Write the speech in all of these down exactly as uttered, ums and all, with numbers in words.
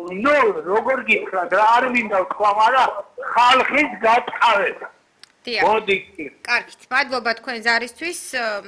ნუ როგორ გითხრათ რა არ მინდა თქვა, მაგრამ ხალხის გაწყალება. მოდი. კარგით, მადლობა თქვენ ზარისთვის.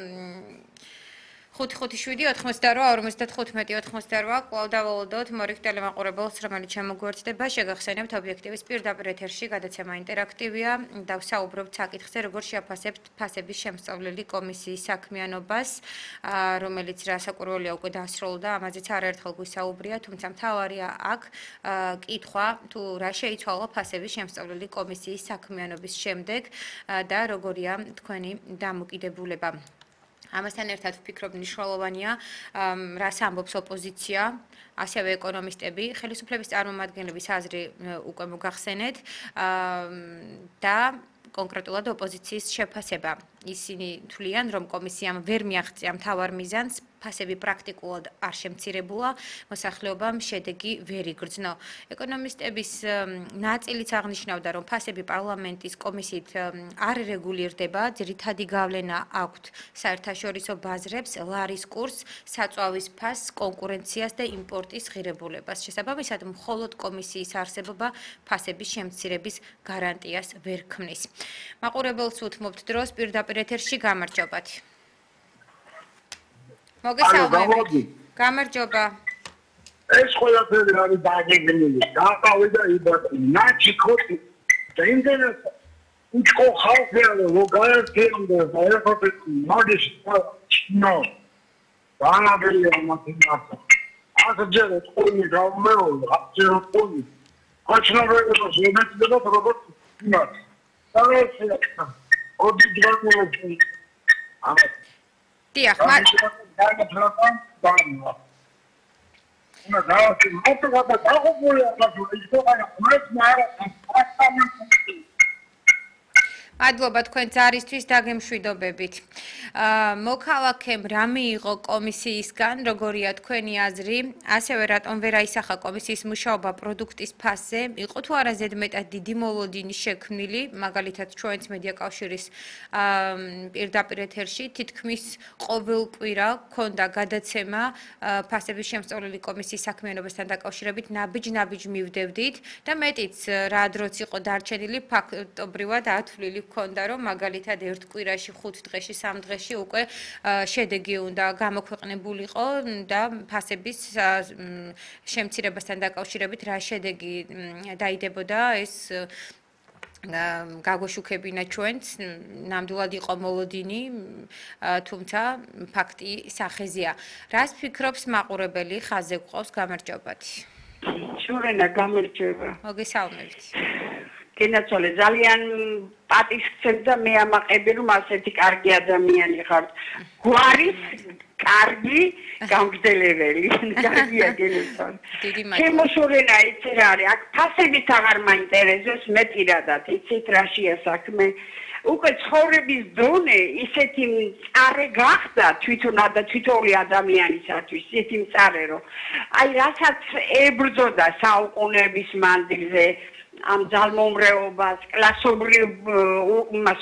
ხუთი ხუთი შვიდი ოთხმოცდარვა ორმოცდათხუთმეტი ოცდაოთხმოცდარვა კვლავ დავალოდოთ მორიგ ტელემაყურებელს, რომელიც შემოგვიერთდება. შეგახსენებთ ობიექტივის პირდაპირ ეთერში გადაცემა ინტერაქტივია და ვსაუბრობთ საკითხზე, როგორ შეაფასებთ ფასების შემსწავლელი კომისიის საქმიანობას, რომელიც რასაკვირველია უკვე დასრულდა, ამაზეც არაერთხელ გვისაუბრია, თუმცა მთავარია აქ კითხვა, თუ რა შეიცვალა ფასების შემსწავლელი კომისიის საქმიანობის შემდეგ და როგორია თქვენი დამოკიდებულება. ამასთან ერთად ვფიქრობ მნიშვნელოვანია, რას ამბობს ოპოზიცია, ასევე ეკონომისტები, ხელისუფლების წარმომადგენლების აზრი უკვე მოგახსენეთ და კონკრეტულად ოპოზიციის შეფასება. ისინი თვლიან, რომ კომისიამ ვერ მიაღწია მთავარ მიზანს, ფასები პრაქტიკულად არ შემცირებულა, მოსახლეობამ შედეგი ვერ იგრძნო. ეკონომისტების ნაწილიც აღნიშნავდა, რომ ფასები პარლამენტის კომისიით არ რეგულირდება, ძირითადი გავლენა აქვთ საერთაშორისო ბაზრებს, ლარის კურსს, საწვავის ფასს, კონკურენციას და იმპორტის ღირებულებას. შესაბამისად, მხოლოდ კომისიის არსებობა ფასების შემცირების გარანტიას ვერ ქმნის. მაყურებელს უთმობთ დროს პირდაპირ ეთერში გამარჯობათ. მოგესალმებით. გამარჯობა. ეს ყველაფერი არის დაგეგმილი. დაყავი და იბათი. ნაჩი ხოთი. და იმდენად უჩქო ხალხია, რომ გაერთიანდა და ერთხელ მაგის ნო. ბანაბელია მათემატიკა. ასჯერ თქვენი გამეორე, ასჯერ თქვენი. კოჩნავერება შემეცდება როგორც იმათ. დაასია. ოდი დრაგულობი. ამა დიახ, მადლობა თქვენ ზარისთვის დაგემშვიდობებით. მოქალაქემ რა მიიღო კომისიისგან, როგორია თქვენი აზრი, ასევე რატომ ვერ აისახა კომისიის მუშაობა პროდუქტის ფასზე, იყო თუ არა ზედმეტად დიდი მოლოდინი შექმნილი, მაგალითად ჩვენც მედია კავშირის პირდაპირ ეთერში თითქმის ყოველ კვირა ქონდა გადაცემა ფასების შემსწავლელი კომისიის საქმიანობასთან დაკავშირებით, ნაბიჯ-ნაბიჯ მივდევდით და მეტიც რა დროც იყო დარჩენილი, ფაქტობრივად ათვლილი ქონდა, რომ მაგალითად ერთ კვირაში ხუთ დღეში, სამ დღეში უკვე შედეგი უნდა გამოქვეყნებულიყო და ფასების შემცირებასთან დაკავშირებით რა შედეგი დაიდებოდა, ეს გაგვაშუქებინა ჩვენც, ნამდვილად იყო მოლოდინი, თუმცა ფაქტი სახეზია. რას ფიქრობს მაყურებელი, ხაზზე გვყავს, გამარჯობათ. შურენა, გამარჯობა. მოგესალმებით. გენაცვალე, ძალიან პატივსცემ და მე ამაყები, რომ ასეთი კარგი ადამიანი ხართ. გვარის კარგი გამგრძელებელი. კარგია გენაცვალე. ჩემო შურენა, იცი რა არის, აქ ფასებით აღარ მაინტერესებს, მე პირადად, იცით რაშია საქმე. უკვე ცხოვრების დონე ისეთი მწარე გახდა თვითონ და თვითონი ადამიანისათვის, ისეთი მწარე, რომ აი რასაც ებრძოდა საუკუნეების მანძილზე ამ ძალმომრეობას, კლასობრივ იმას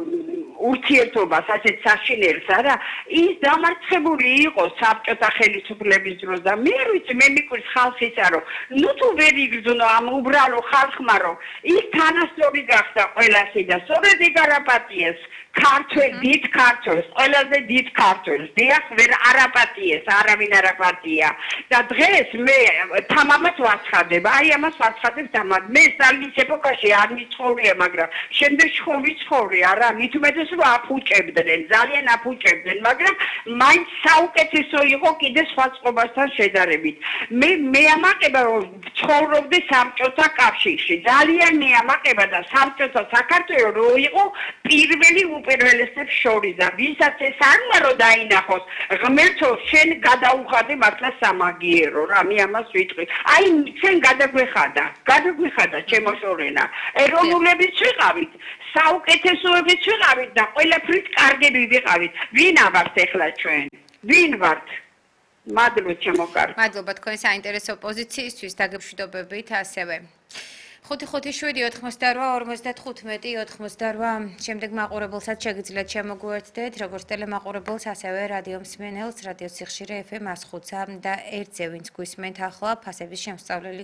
ურთიერთობას, ასეთ საშინელს, არა, ის დამარცხებული იყო საბჭოთა ხელისუფლების დროს და მე ვიცი, მე მიკვირს ხალხისა, რომ ნუ თუ ვერ იგრძნო ამ უბრალო ხალხმა, რომ ის თანასწორი გახდა ყველასი და სწორედ ეგ არაპატიეს ქართველ დიდ ქართველს, ყველაზე დიდ ქართველს, დიახ, ვერ არაპატიეს, არავინ არაპატია. და დღეს მე თამამად ვაცხადებ, აი ამას ვაცხადებ თამამად. მე სტალინის ეპოქაში არ მიცხოვრია, მაგრამ შემდეგში ხო ვიცხოვრე, არა, მით უმეტეს რომ აფუჭებდნენ, ძალიან აფუჭებდნენ, მაგრამ მაინც საუკეთესო იყო კიდე სხვა წყობასთან შედარებით. მე მე ამაყება რომ ცხოვრობდი საბჭოთა კავშირში, ძალიან მე ამაყება და საბჭოთა საქართველო რო იყო პირველი უპირველესებს შორის და ვისაც ეს არ უნდა რომ დაინახოს, ღმერთო, შენ გადაუხადე მართლა სამაგიერო რა, მე ამას ვიტყვი. აი, შენ გადაგვეხადა, გადაგვეხადა ჩემო შორენა. ეროვნულებიც ვიყავით, საუკეთესოებიც ვიყავით და ყველაფრით კარგები ვიყავით. ვინ ვართ ეხლა ჩვენ? ვინ ვართ? მადლობა ჩემო კარგი. მადლობა თქვენ საინტერესო პოზიციისთვის, დაგემშვიდობებით ასევე. ხუთი ხუთი შვიდი ოთხმოცდარვა ორმოცდათხუთმეტი ოცდაოთხმოცდარვა შემდეგ მაყურებელსაც შეგიძლიათ შემოგვიერთდეთ, როგორც ტელემაყურებელს, ასევე რადიო მსმენელს, რადიო სიხშირე ეფ ემ ას ხუთსა და ერთზე, ვინც გვისმენთ ახლა ფასების შემსწავლელი